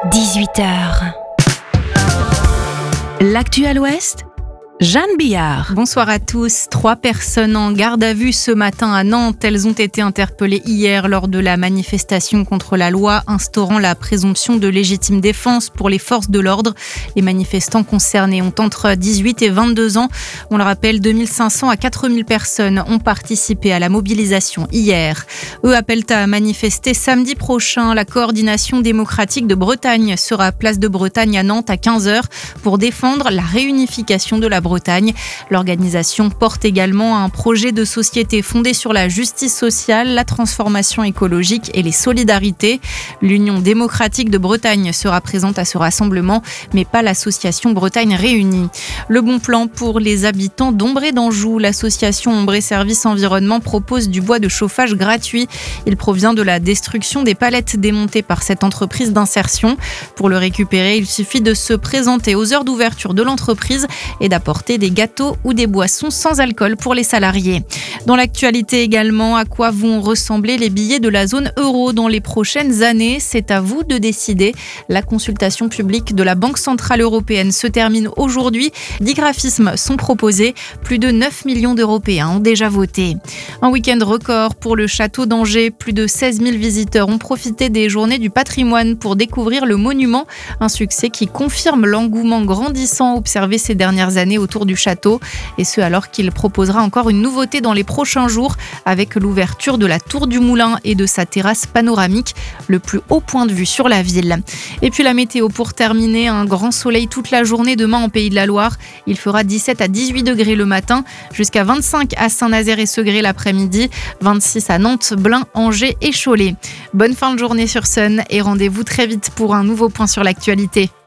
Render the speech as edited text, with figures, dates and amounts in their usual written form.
18h. L'actu à l'Ouest, Jeanne Billard. Bonsoir à tous. 3 personnes en garde à vue ce matin à Nantes. Elles ont été interpellées hier lors de la manifestation contre la loi instaurant la présomption de légitime défense pour les forces de l'ordre. Les manifestants concernés ont entre 18 et 22 ans. On le rappelle, 2500 à 4000 personnes ont participé à la mobilisation hier. Eux appellent à manifester samedi prochain. La coordination démocratique de Bretagne sera à Place de Bretagne à Nantes à 15h pour défendre la réunification de la Bretagne. L'organisation porte également un projet de société fondé sur la justice sociale, la transformation écologique et les solidarités. L'Union démocratique de Bretagne sera présente à ce rassemblement, mais pas l'association Bretagne Réunie. Le bon plan pour les habitants d'Ombré d'Anjou. L'association Ombré Service Environnement propose du bois de chauffage gratuit. Il provient de la destruction des palettes démontées par cette entreprise d'insertion. Pour le récupérer, il suffit de se présenter aux heures d'ouverture de l'entreprise et d'apporter des gâteaux ou des boissons sans alcool pour les salariés. Dans l'actualité également, à quoi vont ressembler les billets de la zone euro dans les prochaines années? C'est à vous de décider. La consultation publique de la Banque Centrale Européenne se termine aujourd'hui. 10 graphismes sont proposés. Plus de 9 millions d'Européens ont déjà voté. Un week-end record pour le château d'Angers. Plus de 16 000 visiteurs ont profité des journées du patrimoine pour découvrir le monument. Un succès qui confirme l'engouement grandissant observé ces dernières années autour du château, et ce alors qu'il proposera encore une nouveauté dans les prochains jours avec l'ouverture de la tour du Moulin et de sa terrasse panoramique, le plus haut point de vue sur la ville. Et puis la météo pour terminer, un grand soleil toute la journée demain en Pays de la Loire. Il fera 17 à 18 degrés le matin, jusqu'à 25 à Saint-Nazaire et Segré l'après-midi, 26 à Nantes, Blain, Angers et Cholet. Bonne fin de journée sur Sun et rendez-vous très vite pour un nouveau point sur l'actualité.